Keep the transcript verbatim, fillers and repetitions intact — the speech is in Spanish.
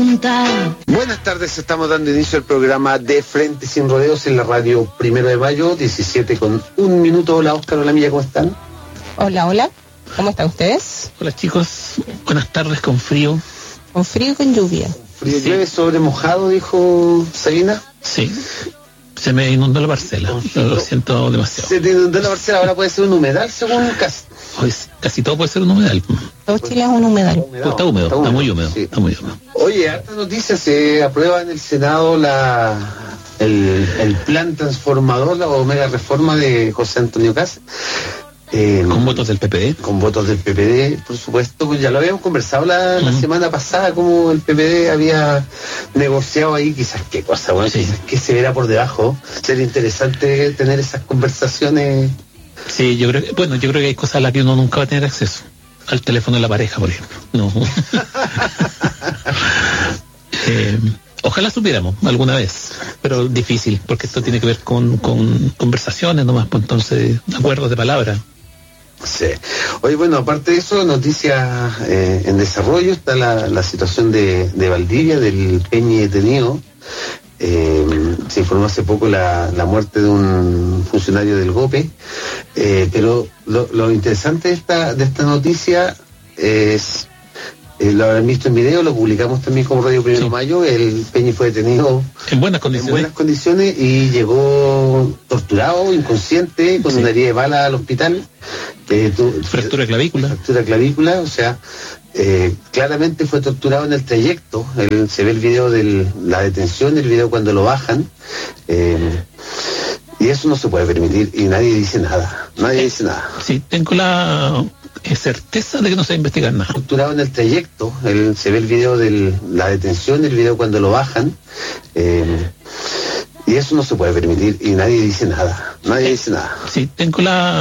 preguntar. Buenas tardes, estamos dando inicio al programa de Frente Sin Rodeos en la radio Primero de Mayo, diecisiete con un minuto. Hola Óscar, hola Milla, ¿cómo están? Hola, hola, ¿cómo están ustedes? Hola chicos, buenas tardes con frío. Con frío y con lluvia. Frío, Sí. llueve sobre mojado, dijo Sabina. Sí, se me inundó la parcela, lo siento demasiado. Se te inundó la parcela, ahora puede ser un humedal según Cas. Hoy casi todo puede ser un humedal. Todo Chile es un humedal. Está húmedo, está muy húmedo, sí. está muy húmedo. Oye, harta noticia, se aprueba en el Senado la el, el plan transformador, la Omega Reforma de José Antonio Cas. Eh, Con votos del P P D. Con votos del P P D, por supuesto, pues ya lo habíamos conversado la, la Uh-huh. semana pasada, como el P P D había negociado ahí, quizás qué cosa, bueno, Sí. quizás qué se verá por debajo. Sería interesante tener esas conversaciones. Sí, yo creo que, bueno, yo creo que hay cosas a las que uno nunca va a tener acceso. Al teléfono de la pareja, por ejemplo. No. eh, ojalá supiéramos alguna vez, pero difícil, porque esto tiene que ver con, con conversaciones nomás, pues entonces, acuerdos de palabra. Sí. Oye, bueno, aparte de eso, noticias eh, en desarrollo, está la, la situación de, de Valdivia, del Peñi detenido. Eh, se informó hace poco la, la muerte de un funcionario del GOPE, eh, pero lo, lo interesante de esta, de esta noticia es, eh, lo habrán visto en video, lo publicamos también como Radio Primero de Sí. Mayo, el Peñi fue detenido En buenas en condiciones. buenas condiciones y llegó torturado, inconsciente, con Sí. una herida de bala al hospital. Eh, tu- Fractura de clavícula. fractura clavícula, o sea, eh, claramente fue torturado en el trayecto. El- se ve el video de la detención, el video cuando lo bajan, eh, y eso no se puede permitir y nadie dice nada, nadie dice nada. Sí, tengo la eh, certeza de que no se va a investigar nada. Torturado en el trayecto, el- se ve el video de la detención, el video cuando lo bajan, eh, y eso no se puede permitir y nadie dice nada, nadie dice nada. Sí, tengo la